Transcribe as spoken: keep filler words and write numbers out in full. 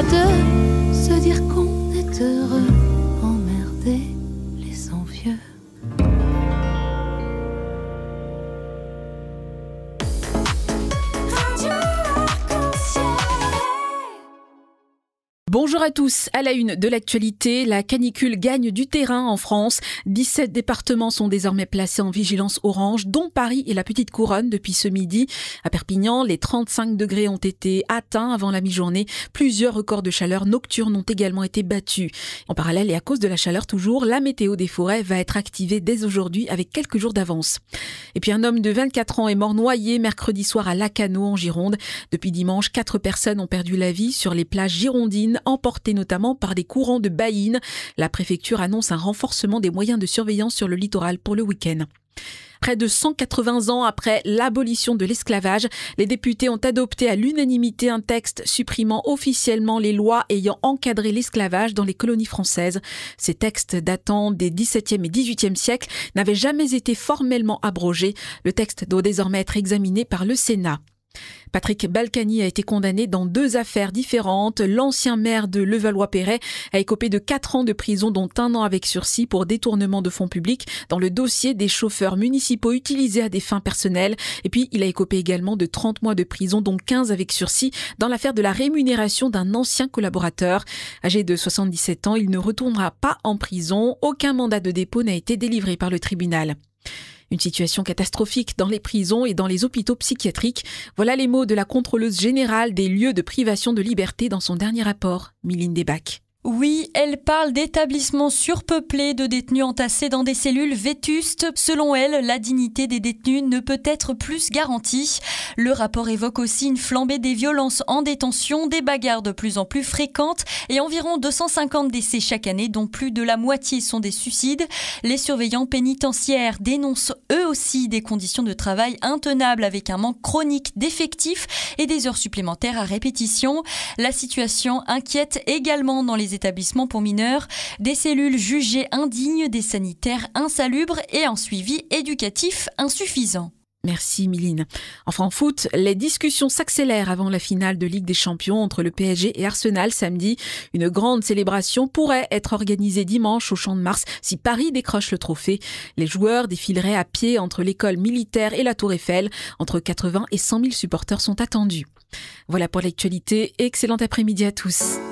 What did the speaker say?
de se dire qu'on est heureux, emmerder les envieux. Bonjour à tous. À la une de l'actualité, la canicule gagne du terrain en France. dix-sept départements sont désormais placés en vigilance orange, dont Paris et la Petite Couronne depuis ce midi. À Perpignan, les trente-cinq degrés ont été atteints avant la mi-journée. Plusieurs records de chaleur nocturne ont également été battus. En parallèle et à cause de la chaleur toujours, la météo des forêts va être activée dès aujourd'hui avec quelques jours d'avance. Et puis un homme de vingt-quatre ans est mort noyé mercredi soir à Lacanau en Gironde. Depuis dimanche, quatre personnes ont perdu la vie sur les plages girondines, emportés notamment par des courants de baïnes. La préfecture annonce un renforcement des moyens de surveillance sur le littoral pour le week-end. Près de cent quatre-vingts ans après l'abolition de l'esclavage, les députés ont adopté à l'unanimité un texte supprimant officiellement les lois ayant encadré l'esclavage dans les colonies françaises. Ces textes datant des dix-septième et dix-huitième siècles n'avaient jamais été formellement abrogés. Le texte doit désormais être examiné par le Sénat. Patrick Balkany a été condamné dans deux affaires différentes. L'ancien maire de Levallois-Perret a écopé de quatre ans de prison, dont un an avec sursis pour détournement de fonds publics dans le dossier des chauffeurs municipaux utilisés à des fins personnelles. Et puis, il a écopé également de trente mois de prison, dont quinze avec sursis, dans l'affaire de la rémunération d'un ancien collaborateur. Âgé de soixante-dix-sept ans, il ne retournera pas en prison. Aucun mandat de dépôt n'a été délivré par le tribunal. Une situation catastrophique dans les prisons et dans les hôpitaux psychiatriques. Voilà les mots de la contrôleuse générale des lieux de privation de liberté dans son dernier rapport, Mylène Debac. Oui, elle parle d'établissements surpeuplés de détenus entassés dans des cellules vétustes. Selon elle, la dignité des détenus ne peut être plus garantie. Le rapport évoque aussi une flambée des violences en détention, des bagarres de plus en plus fréquentes et environ deux cent cinquante décès chaque année, dont plus de la moitié sont des suicides. Les surveillants pénitentiaires dénoncent eux aussi des conditions de travail intenables avec un manque chronique d'effectifs et des heures supplémentaires à répétition. La situation inquiète également dans les établissements pour mineurs, des cellules jugées indignes, des sanitaires insalubres et un suivi éducatif insuffisant. Merci Mylène. Enfin en foot, les discussions s'accélèrent avant la finale de Ligue des Champions entre le P S G et Arsenal samedi. Une grande célébration pourrait être organisée dimanche au Champ de Mars si Paris décroche le trophée. Les joueurs défileraient à pied entre l'école militaire et la Tour Eiffel. Entre quatre-vingts et cent mille supporters sont attendus. Voilà pour l'actualité. Excellent après-midi à tous.